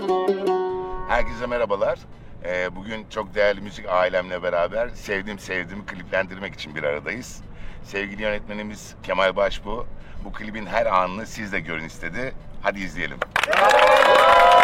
Herkese merhabalar. Bugün çok değerli müzik ailemle beraber sevdiğimi kliplendirmek için bir aradayız. Sevgili yönetmenimiz Kemal Başbuğ bu klibin her anını siz de görün istedi. Hadi izleyelim.